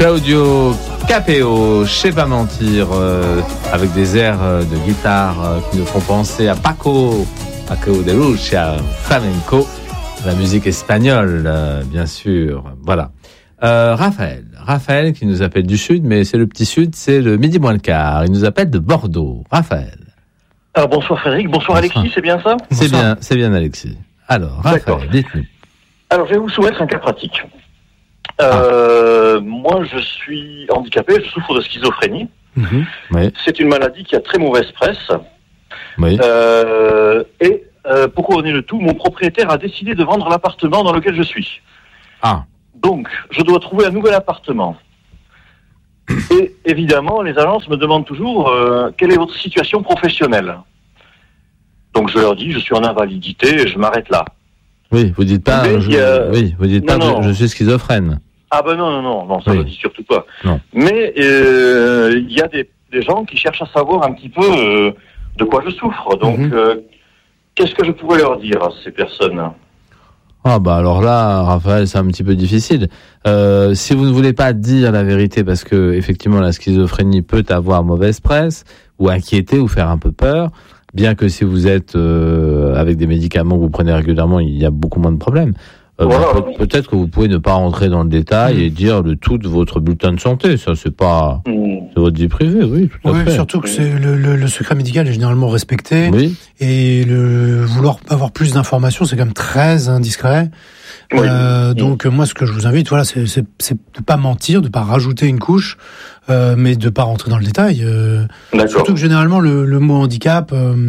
Claudio Capéo, je sais pas mentir, avec des airs de guitare qui nous font penser à Paco de Lucia, flamenco, la musique espagnole, bien sûr. Voilà. Raphaël qui nous appelle du sud, mais c'est le petit sud, c'est le midi moins le quart. Il nous appelle de Bordeaux. Raphaël. Alors bonsoir Frédéric, bonsoir Alexis, c'est bien ça ? C'est bien Alexis. Alors, Raphaël, dites-nous. Alors je vais vous soumettre un cas pratique. Moi je suis handicapé, je souffre de schizophrénie. Oui. C'est une maladie qui a très mauvaise presse. Oui. Et pour couronner le tout, mon propriétaire a décidé de vendre l'appartement dans lequel je suis. Ah. Donc, je dois trouver un nouvel appartement. Et évidemment, les agences me demandent toujours quelle est votre situation professionnelle. Donc, je leur dis, je suis en invalidité et je m'arrête là. Oui, vous dites pas, je suis schizophrène. Ah ben non, ça ne dit surtout pas. Non. Mais il y a des gens qui cherchent à savoir un petit peu de quoi je souffre. Donc, qu'est-ce que je pourrais leur dire à ces personnes ? Ah bah alors là, Raphaël, c'est un petit peu difficile. Si vous ne voulez pas dire la vérité, parce que effectivement la schizophrénie peut avoir mauvaise presse, ou inquiéter, ou faire un peu peur, bien que si vous êtes avec des médicaments que vous prenez régulièrement, il y a beaucoup moins de problèmes. Peut-être que vous pouvez ne pas rentrer dans le détail et dire le tout de votre bulletin de santé. Ça, c'est pas c'est votre vie privée, oui, tout à fait. Surtout que c'est le secret médical est généralement respecté. Oui. Et vouloir avoir plus d'informations, c'est quand même très indiscret. Oui. Donc moi, ce que je vous invite, voilà, c'est de pas mentir, de pas rajouter une couche, mais de pas rentrer dans le détail. Surtout que généralement le mot handicap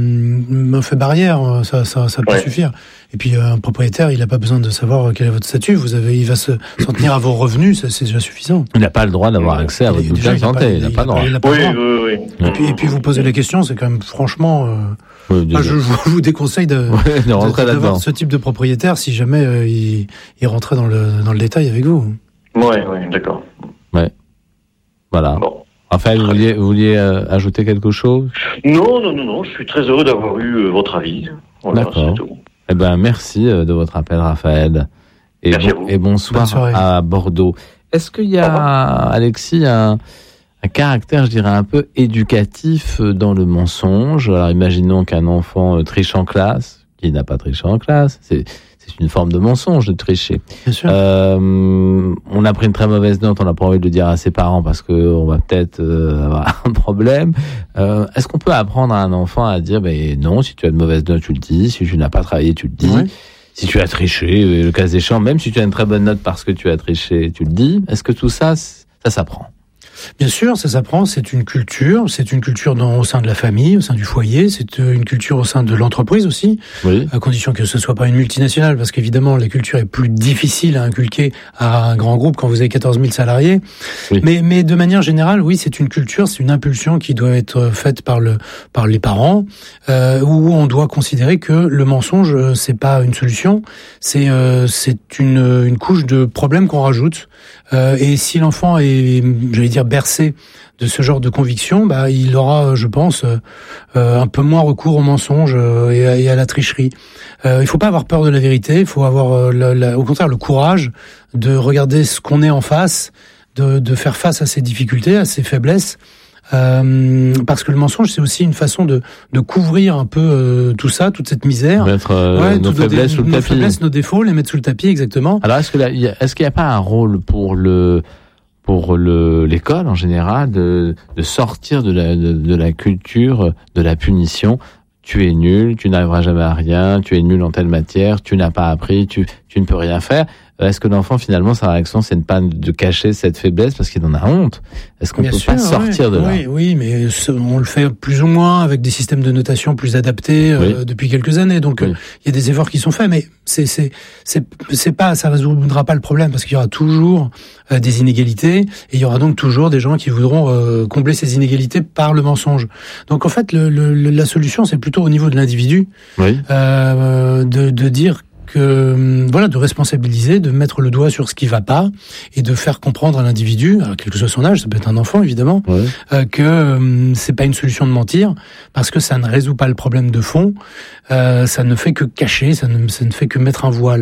me fait barrière, ça peut suffire. Et puis un propriétaire, il n'a pas besoin de savoir quel est votre statut. Il va s'en tenir à vos revenus, c'est déjà suffisant. Il n'a pas le droit d'avoir accès à votre bulletin de santé. Il n'a pas le droit. Oui. Et puis vous posez la question, c'est quand même franchement. Je vous déconseille de rentrer là-dedans. D'avoir ce type de propriétaire si jamais il rentrait dans le détail avec vous. Oui, d'accord. Ouais. Voilà. Bon. Raphaël, vous vouliez ajouter quelque chose ? Non. Je suis très heureux d'avoir eu votre avis. Voilà, d'accord. C'est tout. Eh ben, merci de votre appel, Raphaël. Et bonsoir à Bordeaux. Est-ce qu'il y a, Alexis, un caractère, je dirais, un peu éducatif dans le mensonge ? Alors, imaginons qu'un enfant triche en classe, qui n'a pas triché en classe. C'est une forme de mensonge de tricher. Bien sûr. On a pris une très mauvaise note, on n'a pas envie de le dire à ses parents parce qu'on va peut-être avoir un problème. Est-ce qu'on peut apprendre à un enfant à dire non, si tu as de mauvaises notes, tu le dis. Si tu n'as pas travaillé, tu le dis. Oui. Si tu as triché, le cas échéant, même si tu as une très bonne note parce que tu as triché, tu le dis. Est-ce que tout ça, ça s'apprend ? Bien sûr, ça s'apprend, c'est une culture au sein de la famille, au sein du foyer, c'est une culture au sein de l'entreprise aussi, à condition que ce soit pas une multinationale, parce qu'évidemment, la culture est plus difficile à inculquer à un grand groupe quand vous avez 14 000 salariés. Oui. Mais de manière générale, oui, c'est une culture, c'est une impulsion qui doit être faite par les parents, où on doit considérer que le mensonge, c'est pas une solution, c'est une couche de problème qu'on rajoute. Et si l'enfant est, j'allais dire, bercé de ce genre de conviction, il aura, je pense, un peu moins recours au mensonge et à la tricherie. Il faut pas avoir peur de la vérité, il faut avoir au contraire le courage de regarder ce qu'on est en face, de faire face à ses difficultés, à ses faiblesses. Parce que le mensonge, c'est aussi une façon de couvrir un peu tout ça, toute cette misère. Mettre nos faiblesses sous le tapis. Nos faiblesses, nos défauts, les mettre sous le tapis, exactement. Alors, est-ce qu'il n'y a pas un rôle pour l'école en général de sortir de la culture de la punition? Tu es nul, tu n'arriveras jamais à rien, tu es nul en telle matière, tu n'as pas appris, tu ne peux rien faire. Est-ce que l'enfant, finalement, sa réaction, c'est de cacher cette faiblesse parce qu'il en a honte ? Est-ce qu'on peut pas sortir de là ? Oui, mais on le fait plus ou moins avec des systèmes de notation plus adaptés depuis quelques années. Donc, il y a des efforts qui sont faits, mais c'est pas, ça résoudra pas le problème parce qu'il y aura toujours des inégalités et il y aura donc toujours des gens qui voudront combler ces inégalités par le mensonge. Donc, en fait, la solution, c'est plutôt au niveau de l'individu, de dire de responsabiliser, de mettre le doigt sur ce qui va pas et de faire comprendre à l'individu, alors quel que soit son âge, ça peut être un enfant évidemment, que c'est pas une solution de mentir parce que ça ne résout pas le problème de fond, ça ne fait que cacher, ça ne fait que mettre un voile.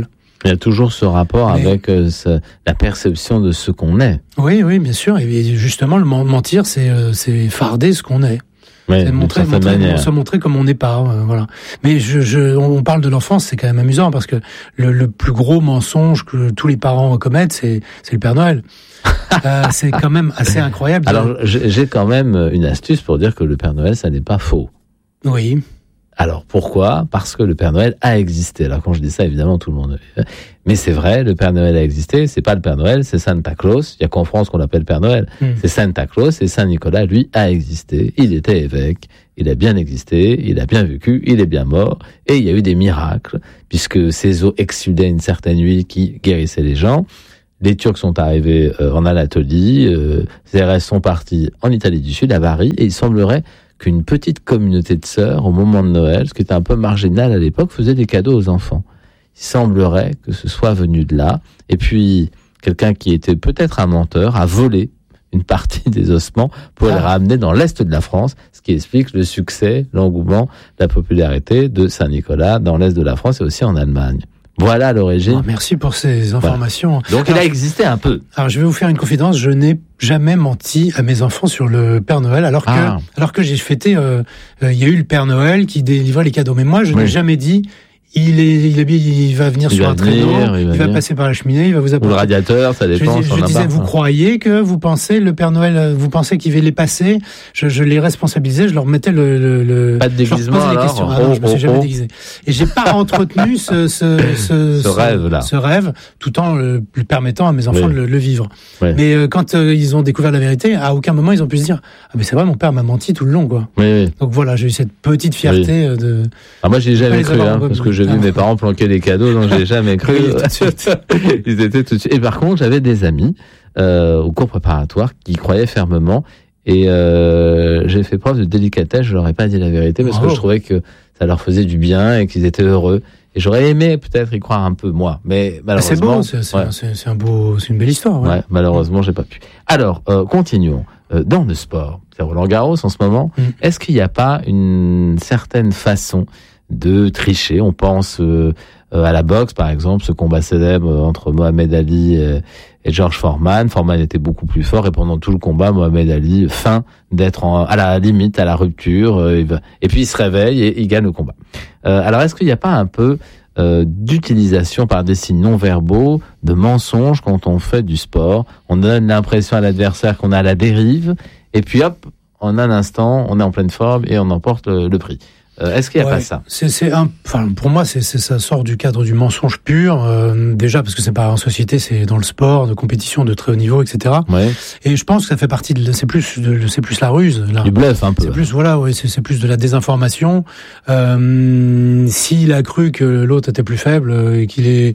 Il y a toujours ce rapport avec la perception de ce qu'on est. Oui, bien sûr. Et justement, le mentir, c'est farder ce qu'on est. Ouais, se montrer comme on n'est pas, voilà. Mais on parle de l'enfance, c'est quand même amusant parce que le plus gros mensonge que tous les parents commettent, c'est le Père Noël. C'est quand même assez incroyable. Alors, j'ai quand même une astuce pour dire que le Père Noël, ça n'est pas faux. Oui. Alors, pourquoi ? Parce que le Père Noël a existé. Alors, quand je dis ça, évidemment, tout le monde... Mais c'est vrai, le Père Noël a existé. C'est pas le Père Noël, c'est Santa Claus. Il y a qu'en France qu'on l'appelle Père Noël. C'est Santa Claus, et Saint Nicolas, lui, a existé. Il était évêque. Il a bien existé. Il a bien vécu. Il est bien mort. Et il y a eu des miracles, puisque ses eaux exsudaient une certaine huile qui guérissait les gens. Les Turcs sont arrivés en Anatolie. Les restes sont partis en Italie du Sud, à Bari. Et il semblerait qu'une petite communauté de sœurs, au moment de Noël, ce qui était un peu marginal à l'époque, faisait des cadeaux aux enfants. Il semblerait que ce soit venu de là. Et puis, quelqu'un qui était peut-être un menteur a volé une partie des ossements pour les ramener dans l'Est de la France, ce qui explique le succès, l'engouement, la popularité de Saint-Nicolas dans l'Est de la France et aussi en Allemagne. Voilà l'origine. Merci pour ces informations. Voilà. Donc il a existé un peu. Alors je vais vous faire une confidence, je n'ai jamais menti à mes enfants sur le Père Noël, alors que j'ai fêté, il y a eu le Père Noël qui délivrait les cadeaux. Mais moi, je n'ai jamais dit... Il va venir sur un traîneau, il va passer par la cheminée, il va vous apporter. Ou le radiateur, ça dépend. Je disais, vous croyez que vous pensez le Père Noël, vous pensez qu'il va les passer? Je les responsabilisais, je leur mettais Pas de déguisement alors. Les questions. Non, je me suis jamais déguisé. Et j'ai pas entretenu ce rêve, tout en le permettant à mes enfants de le vivre. Ouais. Mais quand ils ont découvert la vérité, à aucun moment ils ont pu se dire mais c'est vrai, mon père m'a menti tout le long, quoi. Oui. Donc voilà, j'ai eu cette petite fierté de. Ah, moi j'ai jamais cru, parce que j'ai vu mes parents planquer des cadeaux, donc j'ai jamais cru. Ils étaient tout de suite. Et par contre, j'avais des amis au cours préparatoire qui croyaient fermement, et j'ai fait preuve de délicatesse. Je leur ai pas dit la vérité parce que je trouvais que ça leur faisait du bien et qu'ils étaient heureux. Et j'aurais aimé peut-être y croire un peu moi, mais malheureusement. C'est beau, c'est une belle histoire. Ouais, malheureusement, j'ai pas pu. Alors, continuons. Dans le sport, c'est Roland-Garros en ce moment. Est-ce qu'il n'y a pas une certaine façon de tricher? On pense à la boxe, par exemple, ce combat célèbre entre Mohamed Ali et George Foreman. Foreman était beaucoup plus fort et pendant tout le combat, Mohamed Ali feint d'être à la limite, à la rupture, et puis il se réveille et il gagne le combat. Alors, est-ce qu'il n'y a pas un peu d'utilisation par des signes non verbaux, de mensonges quand on fait du sport? On donne l'impression à l'adversaire qu'on est à la dérive, et puis hop, en un instant, on est en pleine forme et on emporte le prix. Est-ce qu'il n'y a pas ça? Pour moi, ça sort du cadre du mensonge pur. Déjà parce que c'est pas en société, c'est dans le sport, de compétition de très haut niveau, etc. Ouais. Et je pense que ça fait partie c'est plus la ruse. Là. Du bluff un peu. C'est plus c'est plus de la désinformation. S'il a cru que l'autre était plus faible et qu'il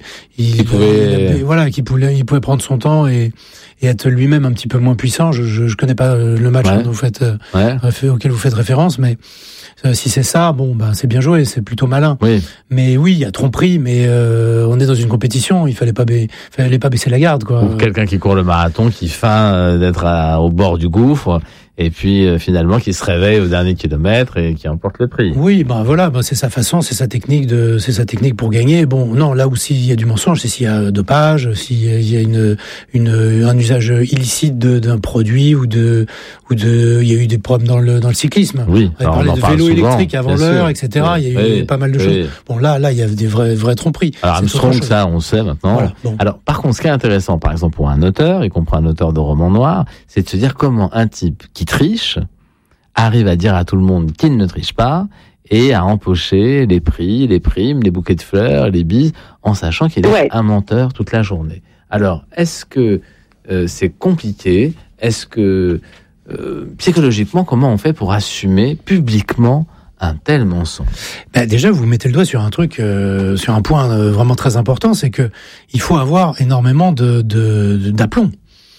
pouvait prendre son temps et être lui-même un petit peu moins puissant. Je connais pas le match auquel vous faites référence, mais si c'est ça, c'est bien joué, c'est plutôt malin. Oui. Mais oui, il y a tromperie, mais on est dans une compétition, il fallait pas baisser la garde, quoi. Ou quelqu'un qui court le marathon, qui feint d'être au bord du gouffre, et puis finalement qui se réveille au dernier kilomètre et qui emporte le prix. Oui, c'est sa façon, c'est sa technique pour gagner. Bon, non, là où s'il y a du mensonge, c'est s'il y a dopage, s'il y a un usage illicite d'un produit ou il y a eu des problèmes dans le cyclisme. Oui, on parlait de vélo électrique avant l'heure, etc. Oui, il y a eu pas mal de choses. Bon, là, il y a des vraies tromperies. Alors, Armstrong, ça, on sait maintenant. Voilà, bon. Alors, par contre, ce qui est intéressant, par exemple, pour un auteur, y compris un auteur de roman noir, c'est de se dire comment un type qui triche arrive à dire à tout le monde qu'il ne triche pas et à empocher les prix, les primes, les bouquets de fleurs, les bises, en sachant qu'il est un menteur toute la journée. Alors, est-ce que c'est compliqué? Est-ce que psychologiquement, comment on fait pour assumer publiquement un tel mensonge? Déjà, vous mettez le doigt sur un truc, sur un point vraiment très important, c'est que il faut avoir énormément d'aplomb.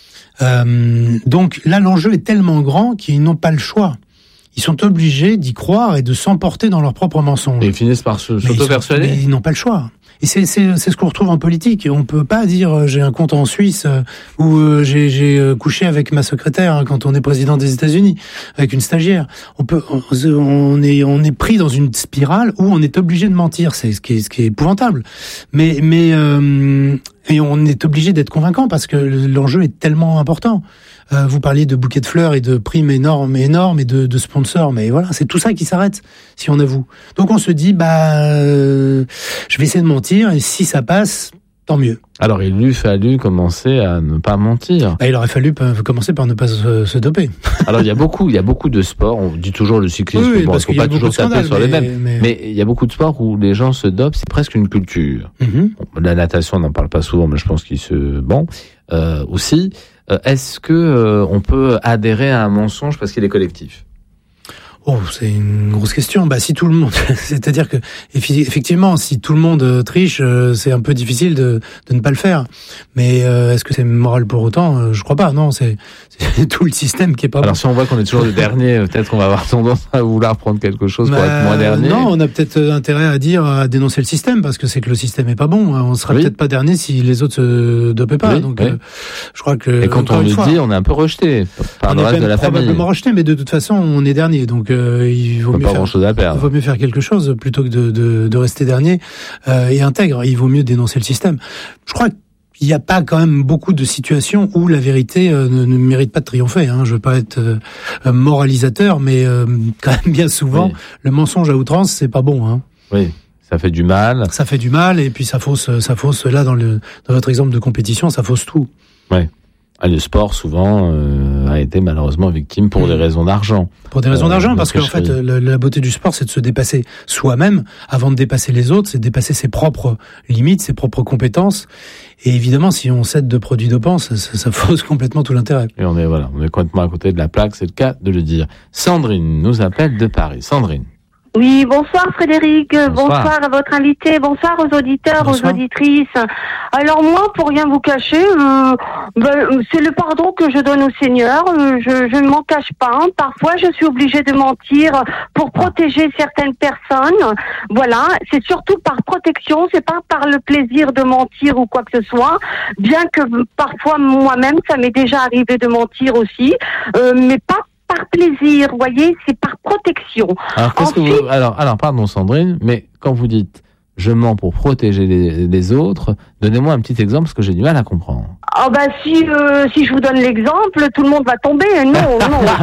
Donc là, l'enjeu est tellement grand qu'ils n'ont pas le choix. Ils sont obligés d'y croire et de s'emporter dans leurs propres mensonges. Et ils finissent par s'auto-persuader. Mais ils n'ont pas le choix. Et c'est ce qu'on retrouve en politique. On peut pas dire j'ai un compte en Suisse ou j'ai couché avec ma secrétaire quand on est président des États-Unis avec une stagiaire. On est pris dans une spirale où on est obligé de mentir. C'est ce qui est épouvantable. Mais et on est obligé d'être convaincant parce que l'enjeu est tellement important. Vous parliez de bouquets de fleurs et de primes énormes et de sponsors, mais voilà, c'est tout ça qui s'arrête si on avoue. Donc on se dit, je vais essayer de mentir et si ça passe, tant mieux. Alors il lui fallu commencer à ne pas mentir. Il aurait fallu commencer par ne pas se doper. Alors il y a beaucoup de sports. On dit toujours le cyclisme. Oui, bon, parce faut pas toujours taper sur les mêmes. Mais il y a beaucoup de sports où les gens se dopent. C'est presque une culture. Mm-hmm. La natation, on n'en parle pas souvent, mais je pense qu'il aussi. Est-ce que on peut adhérer à un mensonge parce qu'il est collectif? C'est une grosse question. Si tout le monde, c'est-à-dire que effectivement, si tout le monde triche, c'est un peu difficile de ne pas le faire. Mais est-ce que c'est moral pour autant? Je crois pas. Non, c'est tout le système qui est pas. Alors si on voit qu'on est toujours le dernier, peut-être qu'on va avoir tendance à vouloir prendre quelque chose pour être moins dernier. Non, on a peut-être intérêt à dénoncer le système parce que c'est que le système est pas bon. On sera peut-être pas dernier si les autres se dopaient pas. Oui, donc je crois que. Et quand on le dit, on est un peu rejeté par le reste de la famille. Probablement rejeté, mais de toute façon, on est dernier. Donc il vaut mieux pas grand-chose à perdre. Il vaut mieux faire quelque chose plutôt que de rester dernier et intègre. Il vaut mieux dénoncer le système. Je crois qu'il n'y a pas quand même beaucoup de situations où la vérité ne mérite pas de triompher. Je veux pas être moralisateur, mais quand même bien souvent, le mensonge à outrance, c'est pas bon. Oui. Ça fait du mal. Ça fait du mal et puis ça fausse là dans votre exemple de compétition, ça fausse tout. Ouais. Le sport, souvent, a été malheureusement victime pour des raisons d'argent. Pour des raisons d'argent, parce qu'en fait, la beauté du sport, c'est de se dépasser soi-même avant de dépasser les autres, c'est de dépasser ses propres limites, ses propres compétences. Et évidemment, si on cède de produits dopants, ça fausse complètement tout l'intérêt. Et on est complètement à côté de la plaque, c'est le cas de le dire. Sandrine nous appelle de Paris. Sandrine. Oui, bonsoir Frédéric, bonsoir à votre invité, bonsoir aux auditeurs, bonsoir. Aux auditrices. Alors moi, pour rien vous cacher, c'est le pardon que je donne au Seigneur, je ne m'en cache pas. Parfois, je suis obligée de mentir pour protéger certaines personnes. Voilà, c'est surtout par protection, c'est pas par le plaisir de mentir ou quoi que ce soit, bien que parfois moi-même, ça m'est déjà arrivé de mentir aussi, mais pas par plaisir, vous voyez, c'est par protection. Alors, pardon Sandrine, mais quand vous dites je mens pour protéger les autres, donnez-moi un petit exemple parce que j'ai du mal à comprendre. Si je vous donne l'exemple, tout le monde va tomber. Non.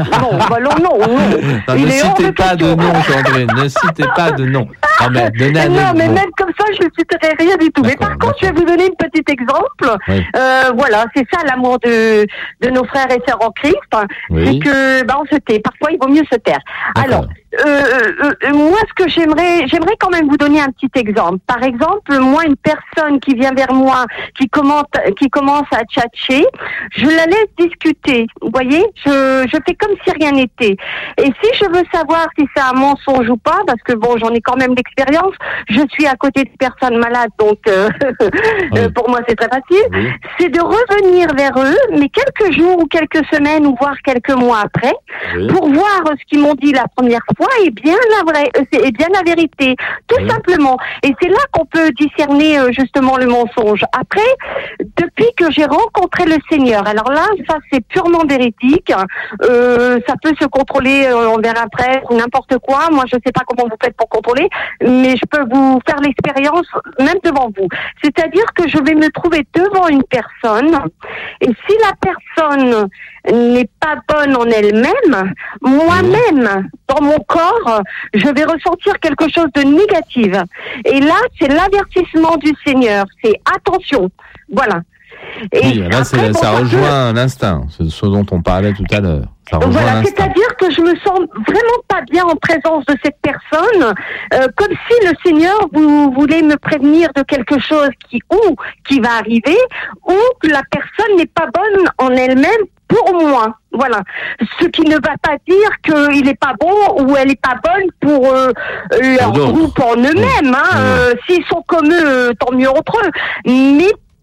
Ne citez pas de nom, Sandrine. Ne citez pas de nom. Mais même comme ça, je ne citerai rien du tout. Mais par contre, je vais vous donner un petit exemple. Oui. Voilà, c'est ça l'amour de nos frères et sœurs en Christ. Oui. C'est que, on se tait. Parfois, il vaut mieux se taire. D'accord. Alors, moi, ce que j'aimerais quand même vous donner un petit exemple. Par exemple, moi, une personne qui vient vers moi, qui commence à tchatcher, je la laisse discuter. Vous voyez, je fais comme si rien n'était. Et si je veux savoir si c'est un mensonge ou pas, parce que j'en ai quand même l'expérience, je suis à côté de personnes malades, donc pour moi c'est très facile, c'est de revenir vers eux, mais quelques jours ou quelques semaines ou voire quelques mois après, pour voir ce qu'ils m'ont dit la première fois et bien la vérité, tout simplement. Et c'est là qu'on peut discerner justement le mensonge. Après, depuis que j'ai rencontré le Seigneur, alors là, ça c'est purement véridique, ça peut se contrôler, on verra après, n'importe quoi. Moi, je sais pas comment vous faites pour contrôler, mais je peux vous faire l'expérience même devant vous. C'est-à-dire que je vais me trouver devant une personne, et si la personne n'est pas bonne en elle-même, moi-même, dans mon corps, je vais ressentir quelque chose de négatif. Et là, c'est l'avertissement du Seigneur. C'est attention. Voilà. Et là, après, ça rejoint l'instinct, ce dont on parlait tout à l'heure. Voilà, c'est-à-dire que je me sens vraiment pas bien en présence de cette personne, comme si le Seigneur voulait me prévenir de quelque chose qui va arriver, ou que la personne n'est pas bonne en elle-même pour moi. Voilà. Ce qui ne va pas dire qu'il n'est pas bon ou elle n'est pas bonne pour leur groupe en eux-mêmes. S'ils sont comme eux, tant mieux entre eux. Mais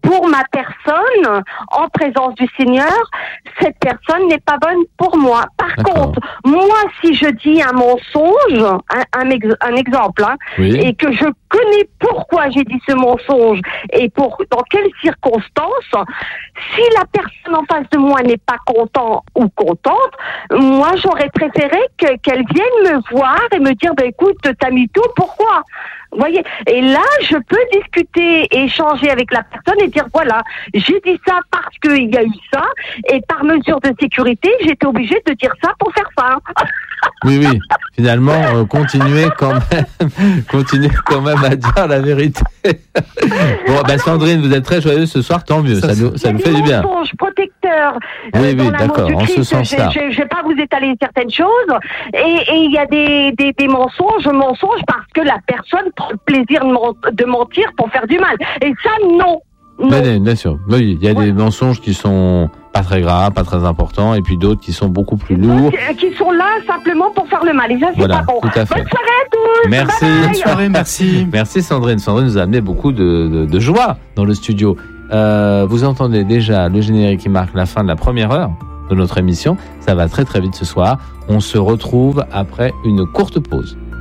pour ma personne, en présence du Seigneur, cette personne n'est pas bonne pour moi. Par contre, moi, si je dis un mensonge, un exemple, oui. et que je connais pourquoi j'ai dit ce mensonge et dans quelles circonstances, si la personne en face de moi n'est pas content ou contente, moi, j'aurais préféré qu'elle vienne me voir et me dire, écoute, t'as mis tout, pourquoi? Vous voyez, et là, je peux discuter et échanger avec la personne et dire, voilà, j'ai dit ça parce qu'il y a eu ça, et par mesure de sécurité, j'étais obligée de dire ça pour faire ça. Oui, finalement, continuez quand même à dire la vérité. Bon, Sandrine, vous êtes très joyeuse ce soir, tant mieux, ça nous fait du bien. Mensonges protecteurs. Oui, d'accord, en ce sens-là. Je vais pas vous étaler certaines choses, et il y a des mensonges parce que la personne prend le plaisir de mentir pour faire du mal. Et ça, non. Mais, bien sûr. Oui, il y a des mensonges qui sont pas très graves, pas très importants, et puis d'autres qui sont beaucoup plus lourds. Qui sont là simplement pour faire le mal. Et ça, c'est pas bon. Tout à fait. Bonne soirée à tous. Merci. Bonne soirée, merci. Merci Sandrine. Sandrine nous a amené beaucoup de joie dans le studio. Vous entendez déjà le générique qui marque la fin de la première heure de notre émission. Ça va très très vite ce soir. On se retrouve après une courte pause.